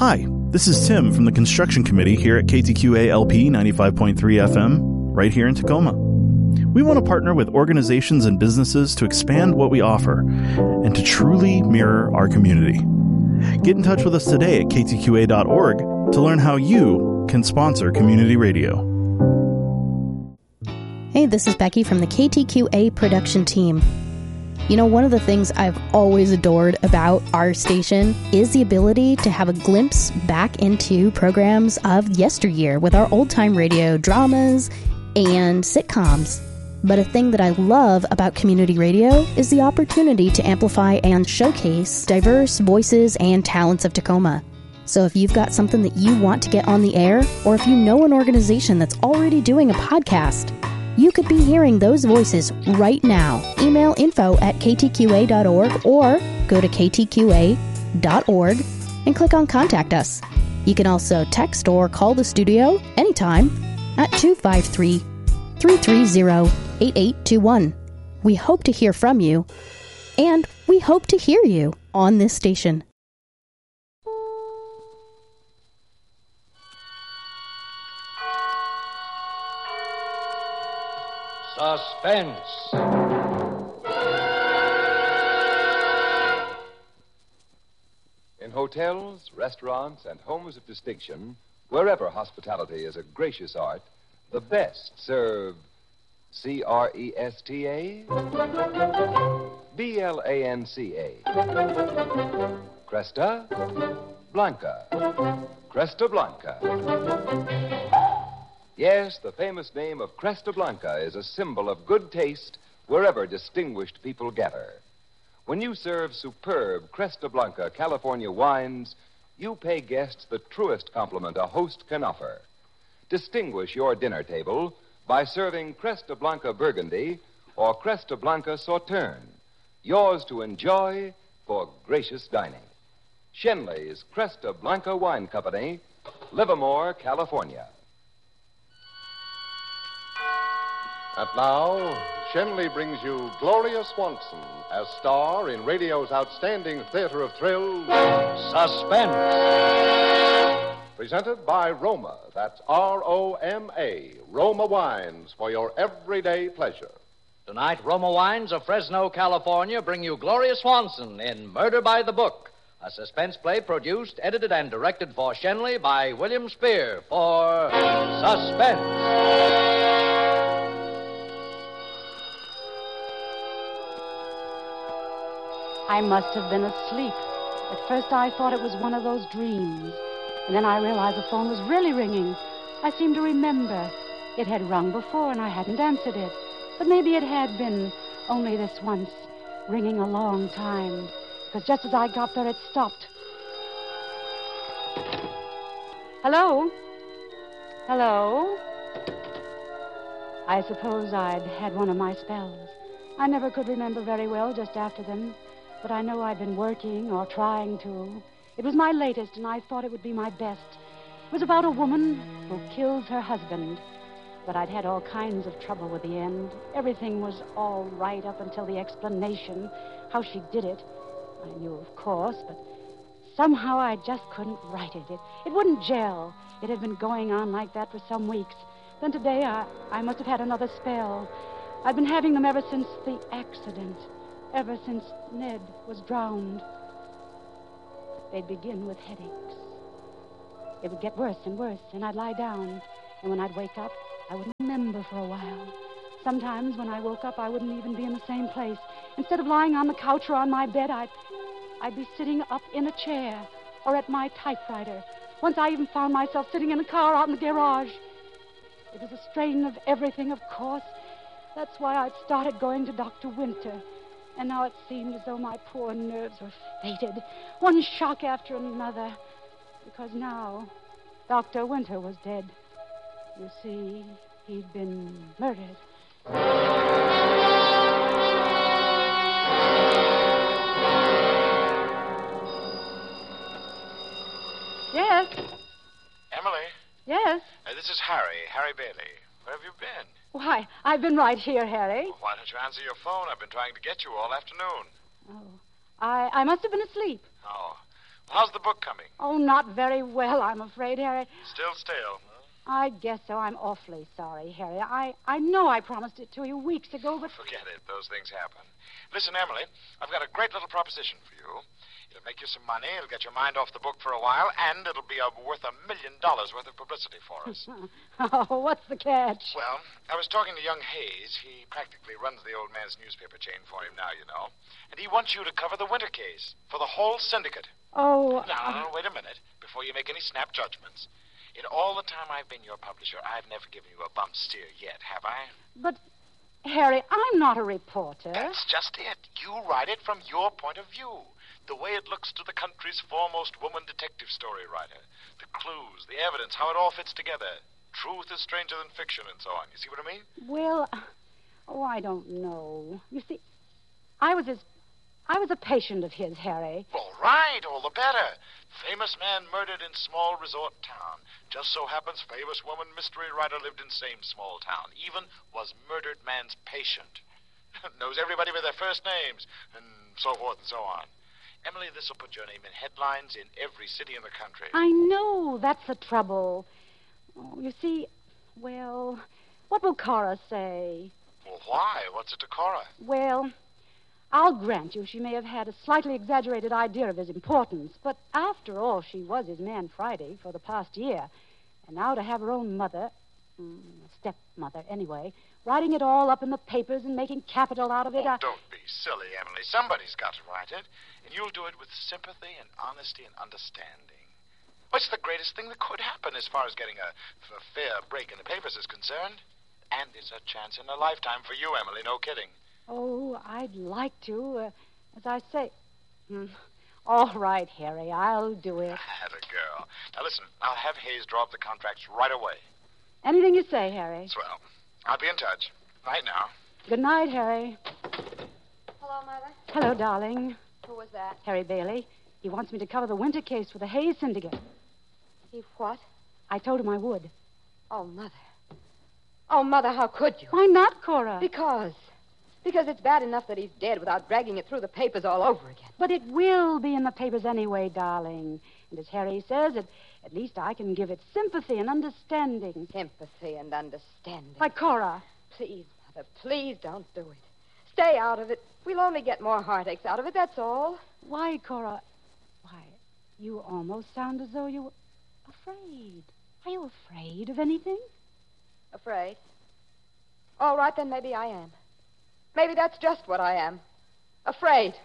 Hi, this is Tim from the Construction Committee here at KTQA LP 95.3 FM, right here in Tacoma. We want to partner with organizations and businesses to expand what we offer and to truly mirror our community. Get in touch with us today at ktqa.org to learn how you can sponsor community radio. Hey, this is Becky from the KTQA production team. You know, one of the things I've always adored about our station is the ability to have a glimpse back into programs of yesteryear with our old-time radio dramas and sitcoms. But a thing that I love about community radio is the opportunity to amplify and showcase diverse voices and talents of Tacoma. So if you've got something that you want to get on the air, or if you know an organization that's already doing a podcast, you could be hearing those voices right now. Email info@ktqa.org or go to ktqa.org and click on Contact Us. You can also text or call the studio anytime at 253-330-8821. We hope to hear from you, and we hope to hear you on this station. Suspense. In hotels, restaurants, and homes of distinction, wherever hospitality is a gracious art, the best serve C-R-E-S-T-A, B-L-A-N-C-A, Cresta Blanca, Cresta Blanca. Yes, the famous name of Cresta Blanca is a symbol of good taste wherever distinguished people gather. When you serve superb Cresta Blanca California wines, you pay guests the truest compliment a host can offer. Distinguish your dinner table by serving Cresta Blanca Burgundy or Cresta Blanca Sauterne, yours to enjoy for gracious dining. Shenley's Cresta Blanca Wine Company, Livermore, California. And now, Shenley brings you Gloria Swanson as star in radio's outstanding theater of thrills, Suspense. Presented by Roma. That's R-O-M-A. Roma Wines for your everyday pleasure. Tonight, Roma Wines of Fresno, California bring you Gloria Swanson in Murder by the Book, a suspense play produced, edited, and directed for Shenley by William Spear for Suspense. I must have been asleep. At first I thought it was one of those dreams. And then I realized the phone was really ringing. I seemed to remember. It had rung before and I hadn't answered it. But maybe it had been only this once, ringing a long time. Because just as I got there, it stopped. Hello? Hello? I suppose I'd had one of my spells. I never could remember very well just after them. But I know I'd been working or trying to. It was my latest, and I thought it would be my best. It was about a woman who kills her husband. But I'd had all kinds of trouble with the end. Everything was all right up until the explanation, how she did it. I knew, of course, but somehow I just couldn't write it. It wouldn't gel. It had been going on like that for some weeks. Then today, I must have had another spell. I've been having them ever since the accident. Ever since Ned was drowned. They'd begin with headaches. It would get worse and worse, and I'd lie down. And when I'd wake up, I wouldn't remember for a while. Sometimes when I woke up, I wouldn't even be in the same place. Instead of lying on the couch or on my bed, I'd be sitting up in a chair or at my typewriter. Once I even found myself sitting in a car out in the garage. It was a strain of everything, of course. That's why I'd started going to Dr. Winter. And now it seemed as though my poor nerves were fated, one shock after another. Because now, Dr. Winter was dead. You see, he'd been murdered. Yes? Emily? Yes? This is Harry Bailey. Where have you been? Why, I've been right here, Harry. Well, why don't you answer your phone? I've been trying to get you all afternoon. Oh, I must have been asleep. Oh. How's the book coming? Oh, not very well, I'm afraid, Harry. Still stale. I guess so. I'm awfully sorry, Harry. I know I promised it to you weeks ago, but... Forget it. Those things happen. Listen, Emily, I've got a great little proposition for you. It'll make you some money, it'll get your mind off the book for a while, and it'll be worth $1 million worth of publicity for us. Oh, what's the catch? Well, I was talking to young Hayes. He practically runs the old man's newspaper chain for him now, you know. And he wants you to cover the winter case for the whole syndicate. Oh... Now, wait a minute, before you make any snap judgments. In all the time I've been your publisher, I've never given you a bum steer yet, have I? But, Harry, I'm not a reporter. That's just it. You write it from your point of view. The way it looks to the country's foremost woman detective story writer. The clues, the evidence, how it all fits together. Truth is stranger than fiction and so on. You see what I mean? Well, I don't know. You see, I was a patient of his, Harry. All right, all the better. Famous man murdered in small resort town. Just so happens famous woman mystery writer lived in same small town. Even was murdered man's patient. Knows everybody with their first names, and so forth and so on. Emily, this will put your name in headlines in every city in the country. I know. That's the trouble. Oh, you see, well, what will Cora say? Well, why? What's it to Cora? Well, I'll grant you she may have had a slightly exaggerated idea of his importance, but after all, she was his man Friday for the past year. And now to have her own mother, stepmother anyway, writing it all up in the papers and making capital out of it. Oh, don't be silly, Emily. Somebody's got to write it, and you'll do it with sympathy and honesty and understanding. What's the greatest thing that could happen as far as getting a fair break in the papers is concerned? And it's a chance in a lifetime for you, Emily, no kidding. Oh, I'd like to. As I say... All right, Harry, I'll do it. Atta girl. Now, listen, I'll have Hayes draw up the contracts right away. Anything you say, Harry. Swell. I'll be in touch. Right now. Good night, Harry. Hello, Mother. Hello, darling. Who was that? Harry Bailey. He wants me to cover the winter case for the Hayes Syndicate. He what? I told him I would. Oh, Mother. Oh, Mother, how could you? Why not, Cora? Because it's bad enough that he's dead without dragging it through the papers all over again. But it will be in the papers anyway, darling. And as Harry says, at least I can give it sympathy and understanding. Sympathy and understanding. Like Cora. Please, Mother, please don't do it. Stay out of it. We'll only get more heartaches out of it, that's all. Why, Cora? Why, you almost sound as though you were afraid. Are you afraid of anything? Afraid? All right, then maybe I am. Maybe that's just what I am. Afraid.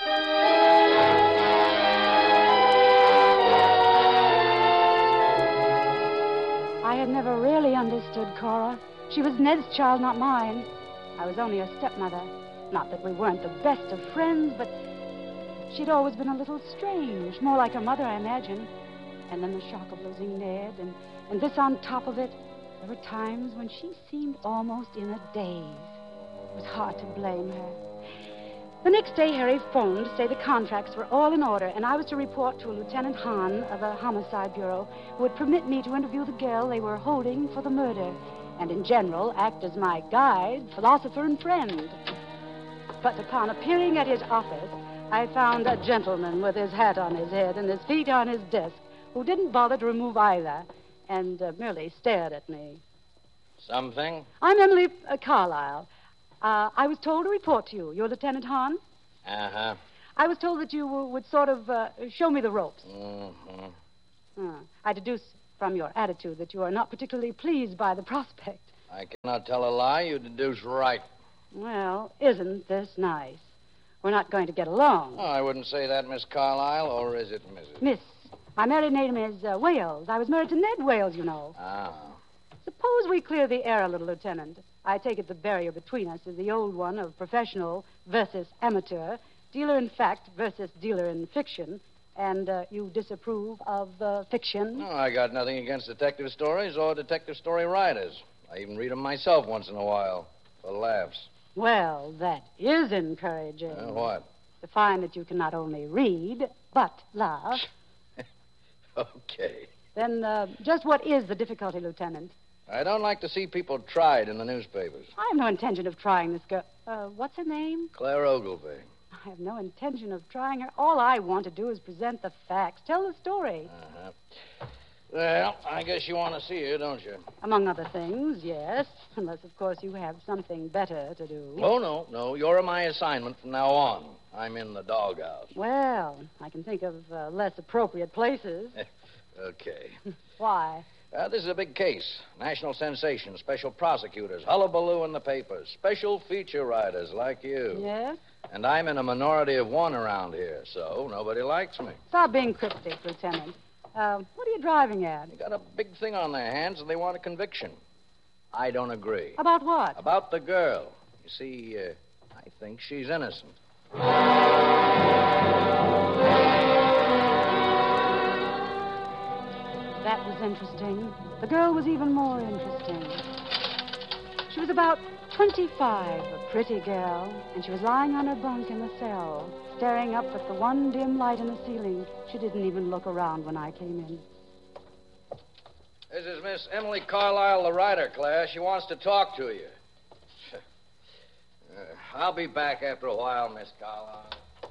I had never really understood Cora. She was Ned's child, not mine. I was only her stepmother. Not that we weren't the best of friends, but she'd always been a little strange. More like her mother, I imagine. And then the shock of losing Ned, and this on top of it. There were times when she seemed almost in a daze. It was hard to blame her. The next day, Harry phoned to say the contracts were all in order, and I was to report to Lieutenant Hahn of the Homicide Bureau, who would permit me to interview the girl they were holding for the murder, and in general act as my guide, philosopher, and friend. But upon appearing at his office, I found a gentleman with his hat on his head and his feet on his desk, who didn't bother to remove either, and merely stared at me. Something? I'm Emily Carlyle. I was told to report to you. You're Lieutenant Hahn? Uh-huh. I was told that you would sort of show me the ropes. Mm-hmm. I deduce from your attitude that you are not particularly pleased by the prospect. I cannot tell a lie. You deduce right. Well, isn't this nice? We're not going to get along. Oh, I wouldn't say that, Miss Carlyle, or is it Mrs.? Miss. My married name is Wales. I was married to Ned Wales, you know. Ah. Suppose we clear the air a little, Lieutenant. I take it the barrier between us is the old one of professional versus amateur, dealer in fact versus dealer in fiction, and you disapprove of fiction? No, I got nothing against detective stories or detective story writers. I even read them myself once in a while, for laughs. Well, that is encouraging. What? To find that you can not only read, but laugh. Okay. Then just what is the difficulty, Lieutenant? I don't like to see people tried in the newspapers. I have no intention of trying this girl. What's her name? Claire Ogilvy. I have no intention of trying her. All I want to do is present the facts, tell the story. Uh-huh. Well, I guess you want to see her, don't you? Among other things, yes. Unless, of course, you have something better to do. Oh, no. You're my assignment from now on. I'm in the doghouse. Well, I can think of less appropriate places. Okay. Why? This is a big case. National sensation, special prosecutors, hullabaloo in the papers, special feature writers like you. Yes? And I'm in a minority of one around here, so nobody likes me. Stop being cryptic, Lieutenant. What are you driving at? They got a big thing on their hands, and they want a conviction. I don't agree. About what? About the girl. You see, I think she's innocent. That was interesting. The girl was even more interesting. She was about 25, a pretty girl, and she was lying on her bunk in the cell, staring up at the one dim light in the ceiling. She didn't even look around when I came in. This is Miss Emily Carlisle, the writer, Claire. She wants to talk to you. I'll be back after a while, Miss Carlisle.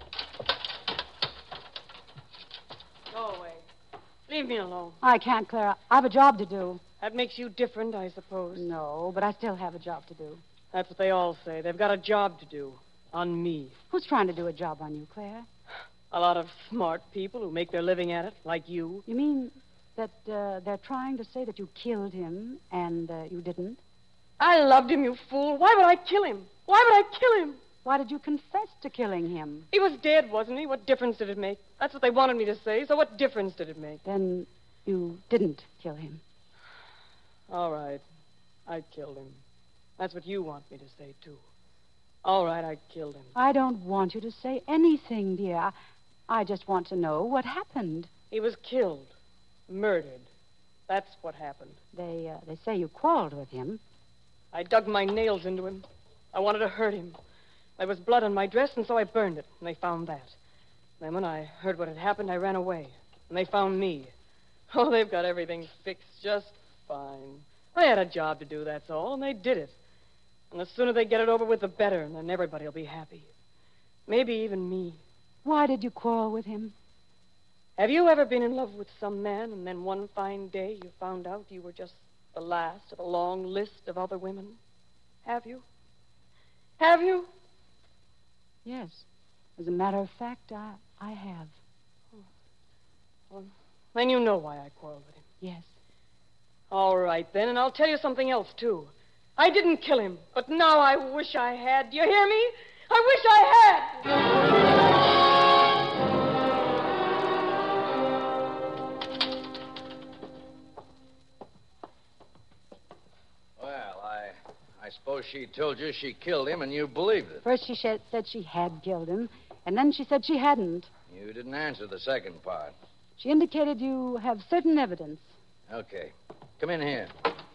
Go away. Leave me alone. I can't, Clara. I have a job to do. That makes you different, I suppose. No, but I still have a job to do. That's what they all say. They've got a job to do. On me. Who's trying to do a job on you, Claire? A lot of smart people who make their living at it, like you. You mean that they're trying to say that you killed him and you didn't? I loved him, you fool. Why would I kill him? Why would I kill him? Why did you confess to killing him? He was dead, wasn't he? What difference did it make? That's what they wanted me to say, so what difference did it make? Then you didn't kill him. All right. I killed him. That's what you want me to say, too. All right, I killed him. I don't want you to say anything, dear. I just want to know what happened. He was killed. Murdered. That's what happened. They say you quarreled with him. I dug my nails into him. I wanted to hurt him. There was blood on my dress, and so I burned it, and they found that. Then when I heard what had happened, I ran away, and they found me. Oh, they've got everything fixed just fine. I had a job to do, that's all, and they did it. And the sooner they get it over with, the better, and then everybody will be happy. Maybe even me. Why did you quarrel with him? Have you ever been in love with some man, and then one fine day you found out you were just the last of a long list of other women? Have you? Have you? Yes. As a matter of fact, I have. Well, then you know why I quarreled with him. Yes. All right, then, and I'll tell you something else, too. I didn't kill him, but now I wish I had. Do you hear me? I wish I had. Well, I suppose she told you she killed him and you believed it. First she said she had killed him, and then she said she hadn't. You didn't answer the second part. She indicated you have certain evidence. Okay. Come in here.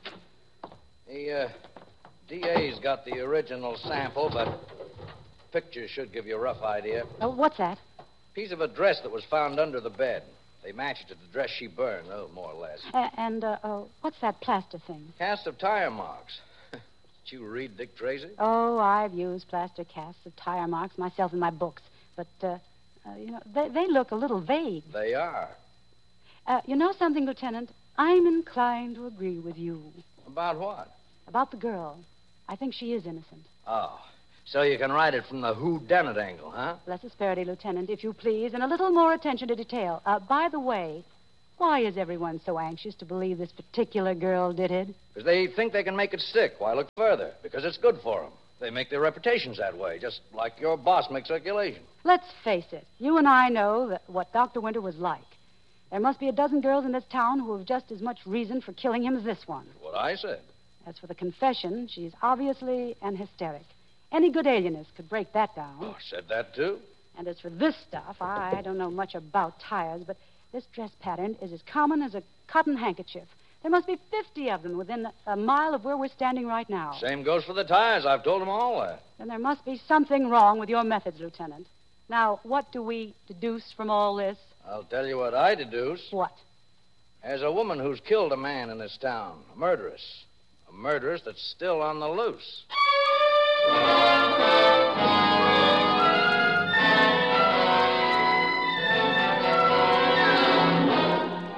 The DA's got the original sample, but pictures should give you a rough idea. Oh, what's that? Piece of a dress that was found under the bed. They match it to the dress she burned, more or less. What's that plaster thing? Cast of tire marks. Did you read Dick Tracy? Oh, I've used plaster casts of tire marks myself in my books. But, they look a little vague. They are. You know something, Lieutenant? I'm inclined to agree with you. About what? About the girl. I think she is innocent. Oh, so you can write it from the whodunit angle, huh? Less asperity, Lieutenant, if you please, and a little more attention to detail. By the way, why is everyone so anxious to believe this particular girl did it? Because they think they can make it stick. Why look further? Because it's good for them. They make their reputations that way, just like your boss makes circulation. Let's face it. You and I know what Dr. Winter was like. There must be a dozen girls in this town who have just as much reason for killing him as this one. What I said. As for the confession, she's obviously an hysteric. Any good alienist could break that down. Oh, said that, too? And as for this stuff, I don't know much about tires, but this dress pattern is as common as a cotton handkerchief. There must be 50 of them within a mile of where we're standing right now. Same goes for the tires. I've told them all that. Then there must be something wrong with your methods, Lieutenant. Now, what do we deduce from all this? I'll tell you what I deduce. What? There's a woman who's killed a man in this town. A murderess. A murderess that's still on the loose.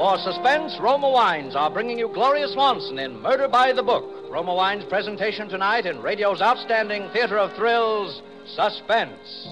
For suspense, Roma Wines are bringing you Gloria Swanson in Murder by the Book. Roma Wines' presentation tonight in radio's outstanding theater of thrills, Suspense.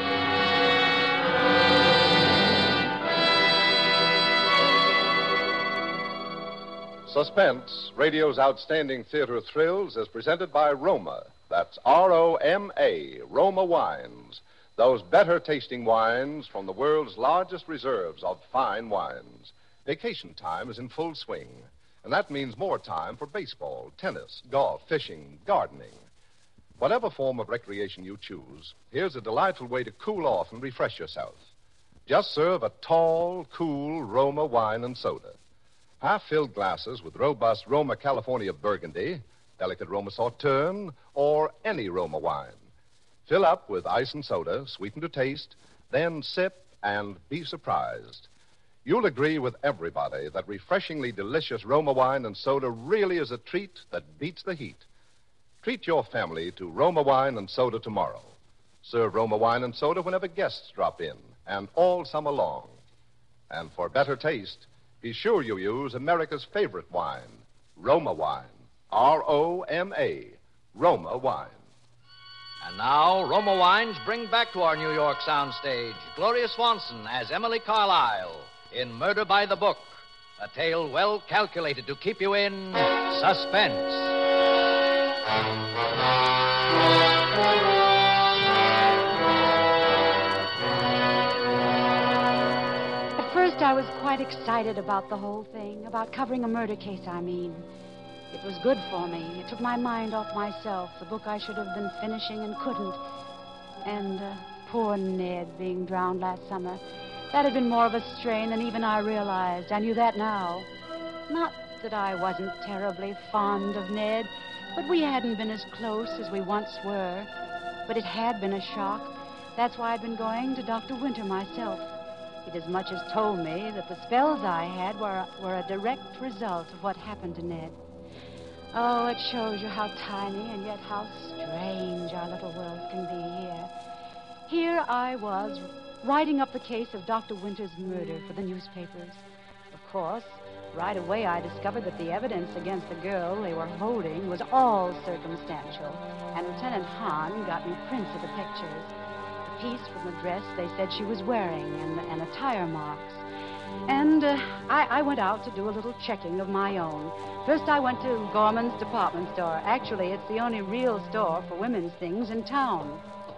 Suspense, radio's outstanding theater of thrills, is presented by Roma. That's R-O-M-A, Roma Wines. Those better-tasting wines from the world's largest reserves of fine wines. Vacation time is in full swing, and that means more time for baseball, tennis, golf, fishing, gardening. Whatever form of recreation you choose, here's a delightful way to cool off and refresh yourself. Just serve a tall, cool Roma wine and soda. Half-filled glasses with robust Roma California Burgundy, delicate Roma Sauterne, or any Roma wine. Fill up with ice and soda, sweeten to taste, then sip and be surprised. You'll agree with everybody that refreshingly delicious Roma wine and soda really is a treat that beats the heat. Treat your family to Roma wine and soda tomorrow. Serve Roma wine and soda whenever guests drop in, and all summer long. And for better taste, be sure you use America's favorite wine, Roma wine. R-O-M-A, Roma wine. And now, Roma Wines bring back to our New York soundstage Gloria Swanson as Emily Carlyle in Murder by the Book, a tale well calculated to keep you in suspense. At first, I was quite excited about the whole thing, about covering a murder case, I mean. It was good for me. It took my mind off myself, the book I should have been finishing and couldn't. And poor Ned being drowned last summer. That had been more of a strain than even I realized. I knew that now. Not that I wasn't terribly fond of Ned, but we hadn't been as close as we once were. But it had been a shock. That's why I'd been going to Dr. Winter myself. He'd as much as told me that the spells I had were a direct result of what happened to Ned. Oh, it shows you how tiny and yet how strange our little world can be here. Here I was, writing up the case of Dr. Winter's murder for the newspapers. Of course, right away I discovered that the evidence against the girl they were holding was all circumstantial, and Lieutenant Hahn got me prints of the pictures. The piece from the dress they said she was wearing and the tire marks. And I went out to do a little checking of my own. First, I went to Gorman's department store. Actually, it's the only real store for women's things in town.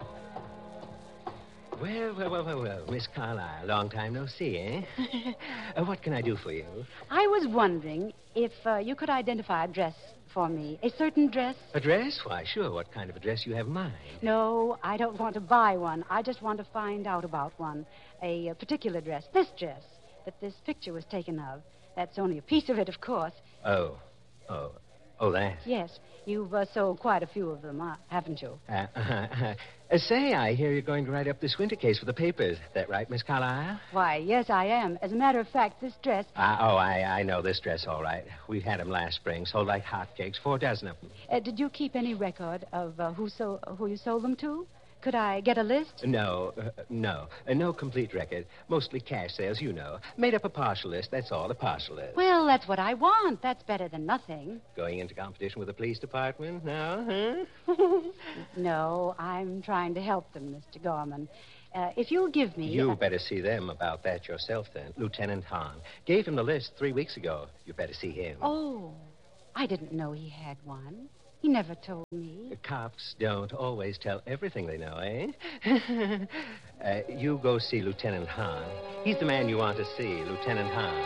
Well, Miss Carlyle, long time no see, eh? What can I do for you? I was wondering if you could identify a dress for me. A certain dress? A dress? Why, sure. What kind of a dress you have in mind? No, I don't want to buy one. I just want to find out about one. A particular dress. This dress that this picture was taken of. That's only a piece of it, of course. Oh, that? Yes. You've sold quite a few of them, haven't you? Say, I hear you're going to write up this winter case for the papers. That right, Miss Carlyle? Why, yes, I am. As a matter of fact, this dress... I know this dress, all right. We had them last spring, sold like hotcakes, 4 dozen of them. Did you keep any record of who you sold them to? Could I get a list? No. No complete record. Mostly cash sales, you know. Made up a partial list, that's all, a partial list. Well, that's what I want. That's better than nothing. Going into competition with the police department now, huh? No, I'm trying to help them, Mr. Gorman. If you'll give me... You better see them about that yourself, then. Lieutenant Hahn. Gave him the list 3 weeks ago. You better see him. Oh, I didn't know he had one. He never told me. The cops don't always tell everything they know, eh? You go see Lieutenant Hahn. He's the man you want to see, Lieutenant Hahn.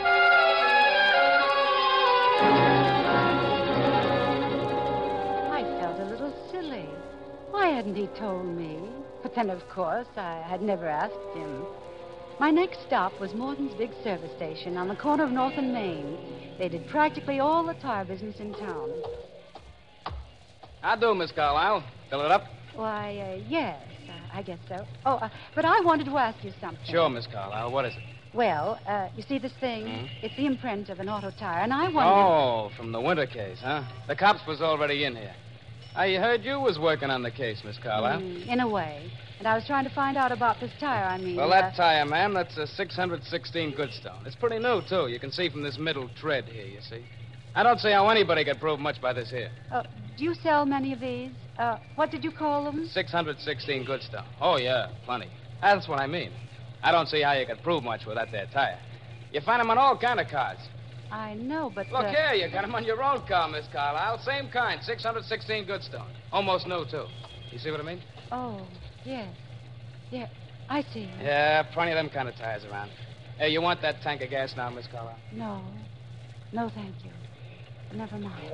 I felt a little silly. Why hadn't he told me? But then, of course, I had never asked him. My next stop was Morton's big service station on the corner of North and Main. They did practically all the tire business in town. How do, Miss Carlyle? Fill it up? Why, yes, I guess so. Oh, but I wanted to ask you something. Sure, Miss Carlyle. What is it? Well, you see this thing? Hmm? It's the imprint of an auto tire, and I wondered... Oh, from the winter case, huh? The cops was already in here. I heard you was working on the case, Miss Carlyle. In a way. And I was trying to find out about this tire, Well, that tire, ma'am, that's a 616 Goodstone. It's pretty new, too. You can see from this middle tread here, you see. I don't see how anybody could prove much by this here. Do you sell many of these? What did you call them? 616 Goodstone. Oh, yeah, plenty. That's what I mean. I don't see how you could prove much with that there tire. You find them on all kind of cars. I know, but... Look here, you got them on your own car, Miss Carlisle. Same kind, 616 Goodstone. Almost new, too. You see what I mean? Oh, yes. Yeah, I see. Yeah, plenty of them kind of tires around. Hey, you want that tank of gas now, Miss Carlisle? No. No, thank you. Never mind.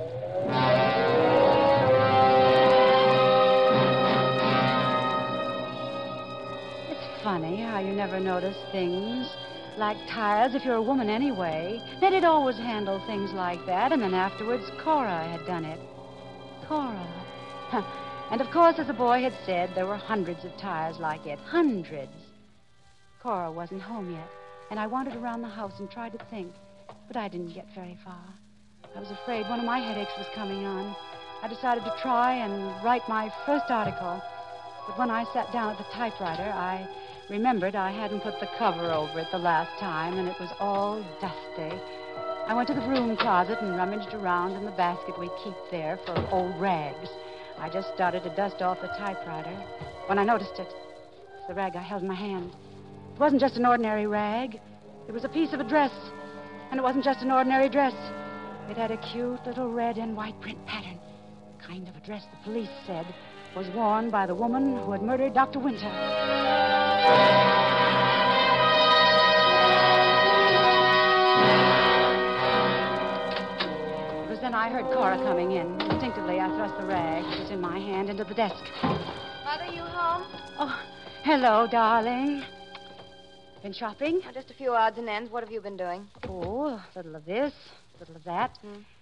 It's funny how you never notice things like tires if you're a woman anyway. Nettie'd always handle things like that, and then afterwards Cora had done it. Cora. And of course, as the boy had said, there were hundreds of tires like it. Hundreds. Cora wasn't home yet, and I wandered around the house and tried to think, but I didn't get very far. I was afraid one of my headaches was coming on. I decided to try and write my first article. But when I sat down at the typewriter, I remembered I hadn't put the cover over it the last time, and it was all dusty. I went to the broom closet and rummaged around in the basket we keep there for old rags. I just started to dust off the typewriter when I noticed it. It's the rag I held in my hand. It wasn't just an ordinary rag. It was a piece of a dress. And it wasn't just an ordinary dress. It had a cute little red and white print pattern. The kind of a dress the police said was worn by the woman who had murdered Dr. Winter. It was then I heard Cora coming in. Instinctively, I thrust the rag that was in my hand into the desk. Mother, you home? Oh, hello, darling. Been shopping? Oh, just a few odds and ends. What have you been doing? Oh, a little of this, a little of that.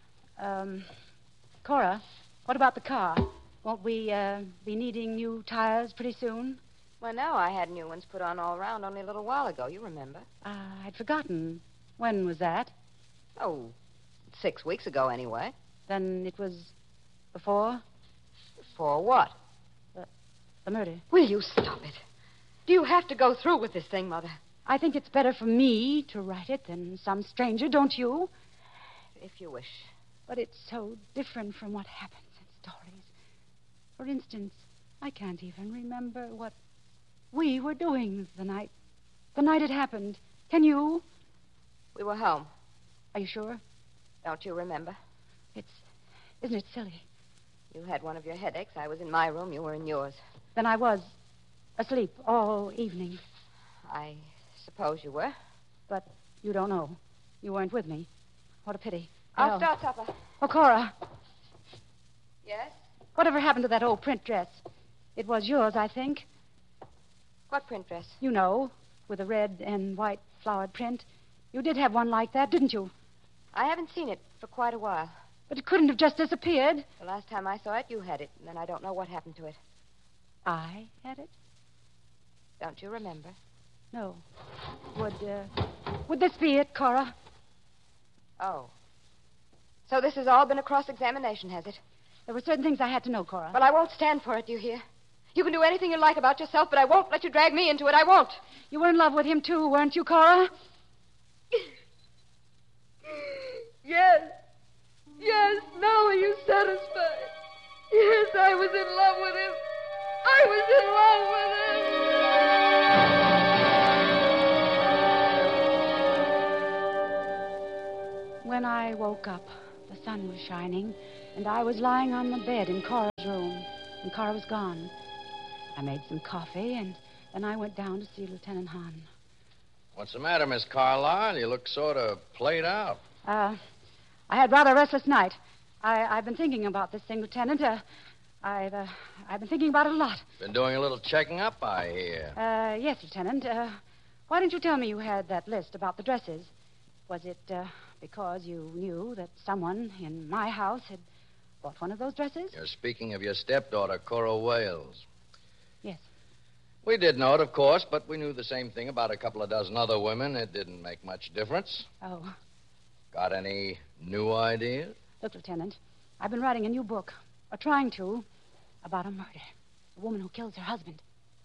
Cora, what about the car? Won't we be needing new tires pretty soon? Well, no, I had new ones put on all around only a little while ago. You remember? I'd forgotten. When was that? Oh, 6 weeks ago, anyway. Then it was before? For what? The murder. Will you stop it? Do you have to go through with this thing, Mother? I think it's better for me to write it than some stranger, don't you? If you wish. But it's so different from what happens in stories. For instance, I can't even remember what we were doing the night it happened. Can you? We were home. Are you sure? Don't you remember? Isn't it silly? You had one of your headaches. I was in my room. You were in yours. Then I was asleep all evening. I suppose you were. But you don't know. You weren't with me. What a pity. I'll start supper. Oh, Cora. Yes? Whatever happened to that old print dress? It was yours, I think. What print dress? You know, with a red and white flowered print. You did have one like that, didn't you? I haven't seen it for quite a while. But it couldn't have just disappeared. The last time I saw it, you had it, and then I don't know what happened to it. I had it? Don't you remember? No. Would this be it, Cora? Oh. So this has all been a cross-examination, has it? There were certain things I had to know, Cora. Well, I won't stand for it, do you hear? You can do anything you like about yourself, but I won't let you drag me into it. I won't. You were in love with him, too, weren't you, Cora? Yes. Yes. Now are you satisfied? Yes, I was in love with him. I was in love with him. When I woke up, the sun was shining, and I was lying on the bed in Cora's room, and Cora was gone. I made some coffee, and then I went down to see Lieutenant Hahn. What's the matter, Miss Carlisle? You look sort of played out. I had rather a restless night. I've been thinking about this thing, Lieutenant. I've been thinking about it a lot. Been doing a little checking up, I hear. Yes, Lieutenant. Why didn't you tell me you had that list about the dresses? Was it because you knew that someone in my house had bought one of those dresses? You're speaking of your stepdaughter, Cora Wales. Yes. We did know it, of course, but we knew the same thing about a couple of dozen other women. It didn't make much difference. Oh. Got any new ideas? Look, Lieutenant, I've been writing a new book, or trying to, about a murder. A woman who kills her husband.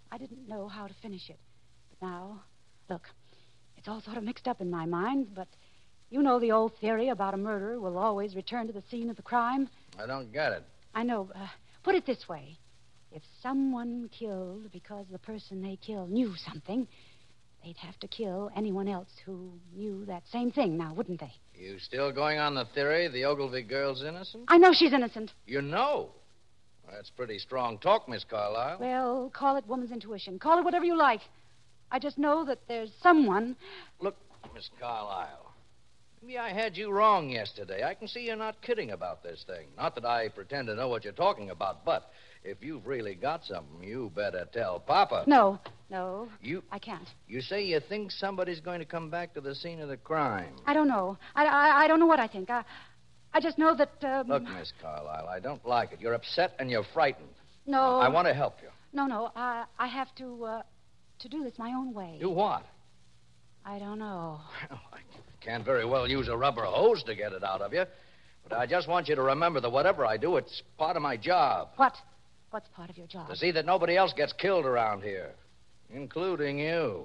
I didn't know how to finish it. But now, look, it's all sort of mixed up in my mind, but you know the old theory about a murderer will always return to the scene of the crime? I don't get it. I know. Put it this way. If someone killed because the person they killed knew something, they'd have to kill anyone else who knew that same thing now, wouldn't they? You still going on the theory the Ogilvy girl's innocent? I know she's innocent. You know? That's pretty strong talk, Miss Carlyle. Well, call it woman's intuition. Call it whatever you like. I just know that there's someone... Look, Miss Carlyle, maybe I had you wrong yesterday. I can see you're not kidding about this thing. Not that I pretend to know what you're talking about, but if you've really got something, you better tell Papa. No, I can't. You say you think somebody's going to come back to the scene of the crime. I don't know. I don't know what I think. I just know that... Look, Miss Carlyle, I don't like it. You're upset and you're frightened. No. I want to help you. No, I have to do this my own way. Do what? I don't know. Well, I can't very well use a rubber hose to get it out of you. But I just want you to remember that whatever I do, it's part of my job. What? What's part of your job? To see that nobody else gets killed around here, including you.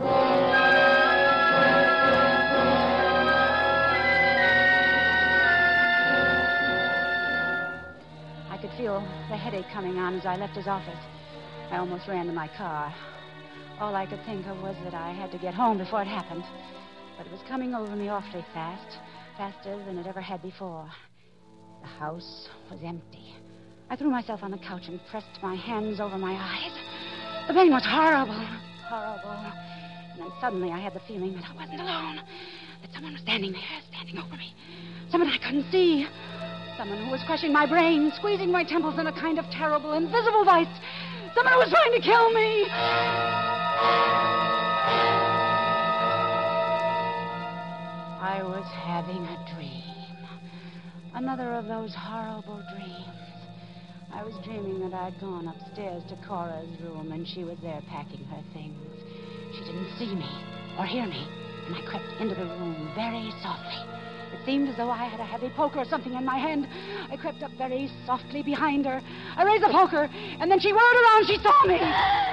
I could feel the headache coming on as I left his office. I almost ran to my car. All I could think of was that I had to get home before it happened. But it was coming over me awfully fast, faster than it ever had before. The house was empty. I threw myself on the couch and pressed my hands over my eyes. The pain was horrible. And then suddenly I had the feeling that I wasn't alone, that someone was standing there, standing over me. Someone I couldn't see. Someone who was crushing my brain, squeezing my temples in a kind of terrible, invisible vice. Someone who was trying to kill me. I was having a dream. Another of those horrible dreams. I was dreaming that I'd gone upstairs to Cora's room, and she was there packing her things. She didn't see me or hear me, and I crept into the room very softly. It seemed as though I had a heavy poker or something in my hand. I crept up very softly behind her. I raised the poker, and then she whirled around. She saw me.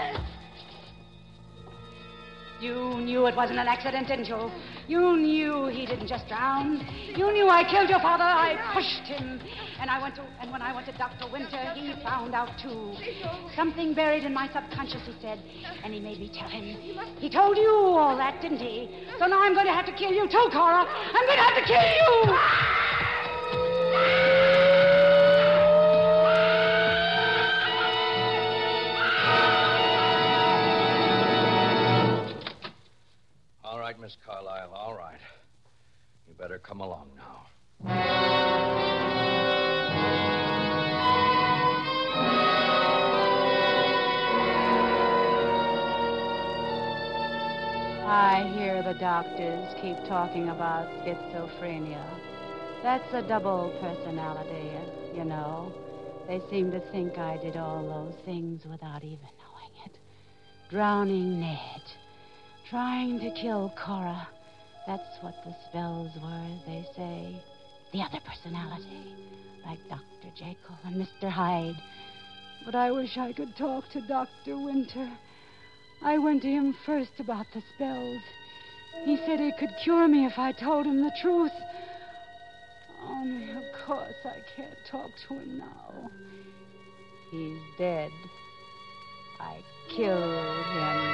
You knew it wasn't an accident, didn't you? You knew he didn't just drown. You knew I killed your father. I pushed him. And when I went to Dr. Winter, he found out, too. Something buried in my subconscious, he said. And he made me tell him. He told you all that, didn't he? So now I'm going to have to kill you, too, Cora. I'm going to have to kill you! All right, Miss Carlyle, all right. You better come along now. I hear the doctors keep talking about schizophrenia. That's a double personality, you know. They seem to think I did all those things without even knowing it. Drowning Ned. Trying to kill Cora. That's what the spells were, they say. The other personality. Like Dr. Jekyll and Mr. Hyde. But I wish I could talk to Dr. Winter. I went to him first about the spells. He said he could cure me if I told him the truth. Only, of course, I can't talk to him now. He's dead. I killed him.